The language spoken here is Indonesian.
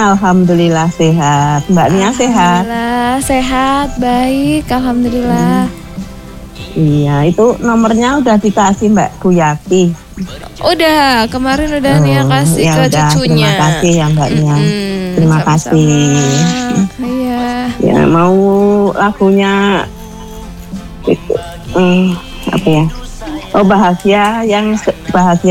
Alhamdulillah sehat. Mbak Nia sehat? Alhamdulillah sehat, baik, alhamdulillah. Iya, itu nomornya udah dikasih Mbak Guyati. Udah, kemarin udah Nia kasih ya ke udah, cucunya. terima kasih ya Mbak Nia. Terima Sama-sama. kasih. Iya. Ya, mau lagunya itu, apa ya? Oh, bahagia